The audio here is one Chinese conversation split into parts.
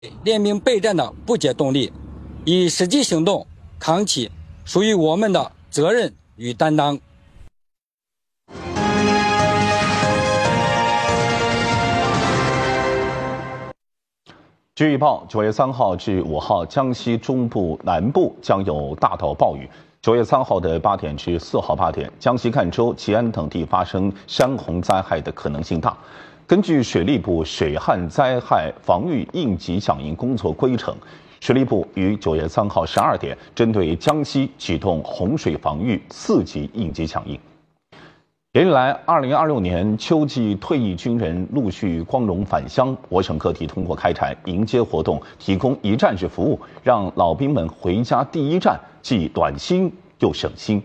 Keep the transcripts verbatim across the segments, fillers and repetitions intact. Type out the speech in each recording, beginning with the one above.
联名备战的不竭动力，以实际行动扛起属于我们的责任与担当。 据预报，九月三号至五号，江西中部南部将有大到暴雨。九月三号的八点至四号八点，江西赣州、吉安等地发生山洪灾害的可能性大。根据水利部水旱灾害防御应急响应工作规程，水利部于九月三号十二点针对江西启动洪水防御四级应急响应。连日来，二零二六年秋季退役军人陆续光荣返乡，我省各地通过开展迎接活动，提供一站式服务，让老兵们回家第一站既暖心又省心。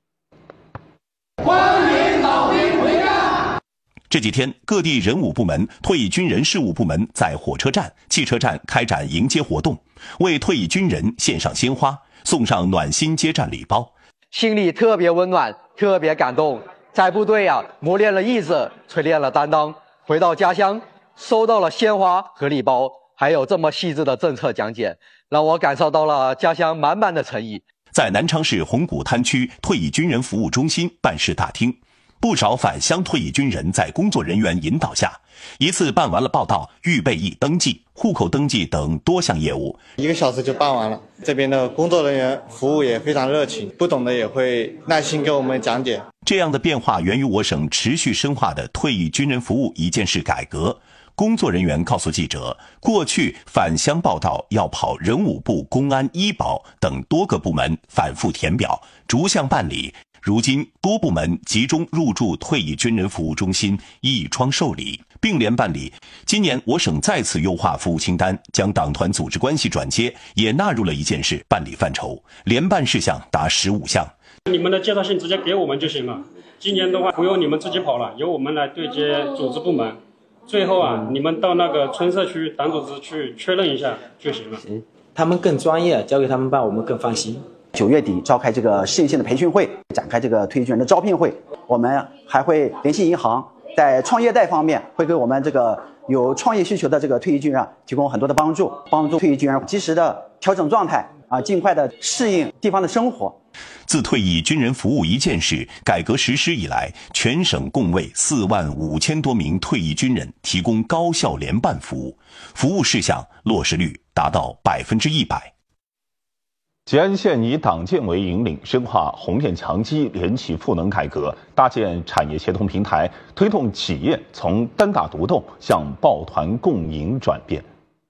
欢迎老兵回家。 这几天，各地人武部门、退役军人事务部门在火车站、汽车站开展迎接活动，为退役军人献上鲜花，送上暖心接站礼包， 心里特别温暖，特别感动。在部队啊，磨练了意志，锤炼了担当。回到家乡，收到了鲜花和礼包，还有这么细致的政策讲解，让我感受到了家乡满满的诚意。 在南昌市红谷滩区退役军人服务中心办事大厅，不少返乡退役军人在工作人员引导下，一次办完了报到、预备役登记、户口登记等多项业务， 一个小时就办完了。这边的工作人员服务也非常热情，不懂的也会耐心给我们讲解。 这样的变化源于我省持续深化的退役军人服务一件事改革。工作人员告诉记者，过去返乡报到要跑人武部、公安、医保等多个部门反复填表，逐项办理。如今多部门集中入驻退役军人服务中心，一窗受理，并联办理。今年我省再次优化服务清单，将党团组织关系转接也纳入了一件事办理范畴，联办事项达十五项。 你们的介绍信直接给我们就行了。今年的话不用你们自己跑了，由我们来对接组织部门。最后啊，你们到那个村社区党组织去确认一下就行了。 行，他们更专业，交给他们办，我们更放心。 九月底召开这个市性的培训会，展开这个退役军人的招聘会。我们还会联系银行，在创业贷方面会给我们这个有创业需求的这个退役军人提供很多的帮助，帮助退役军人及时的调整状态啊，尽快的适应地方的生活。 自退役军人服务一件事改革实施以来，全省共为四万五千多名退役军人提供高效联办服务，服务事项落实率达到百分之一百。 吉安县以党建为引领，深化红链强基、联企赋能改革，搭建产业协同平台，推动企业从单打独斗向抱团共赢转变。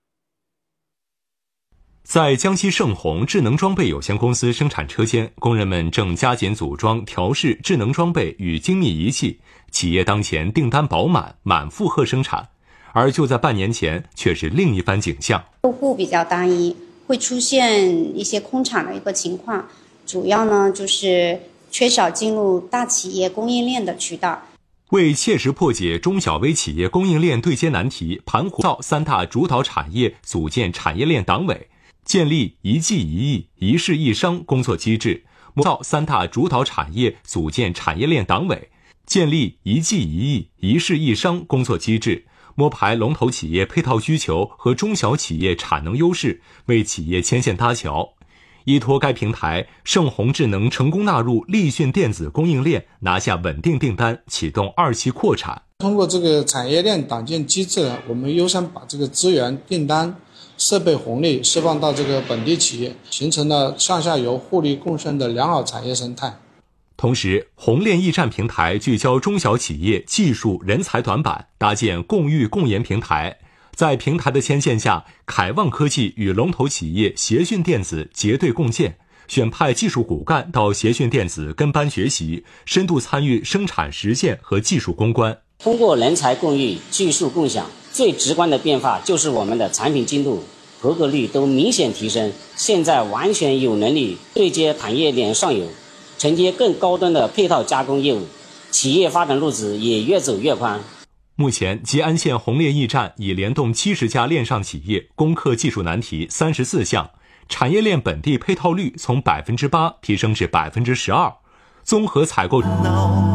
在江西盛虹智能装备有限公司生产车间，工人们正加紧组装、调试智能装备与精密仪器，企业当前订单饱满，满负荷生产。而就在半年前，却是另一番景象。 客户比较单一，会出现一些空场的一个情况，主要呢就是缺少进入大企业供应链的渠道。 为切实破解中小微企业供应链对接难题，盘活造三大主导产业，组建产业链党委，建立一技一艺、一事一商工作机制，造三大主导产业，组建产业链党委，建立一技一艺、一事一商工作机制，摸排龙头企业配套需求和中小企业产能优势，为企业牵线搭桥。依托该平台，盛虹智能成功纳入立讯电子供应链，拿下稳定订单，启动二期扩产。 通过这个产业链党建机制，我们优先把这个资源、订单、设备红利释放到这个本地企业，形成了上下游互利共生的良好产业生态。 同时，红链驿站平台聚焦中小企业技术人才短板，搭建共育共研平台。在平台的牵线下，凯旺科技与龙头企业协讯电子结对共建，选派技术骨干到协讯电子跟班学习，深度参与生产实践和技术攻关。 通过人才共育、技术共享，最直观的变化就是我们的产品精度、合格率都明显提升，现在完全有能力对接产业链上游，承接更高端的配套加工业务，企业发展路子也越走越宽。 目前，吉安县红链驿站已联动七十家链上企业，攻克技术难题三十四项，产业链本地配套率从百分之八提升至百分之十二，综合采购。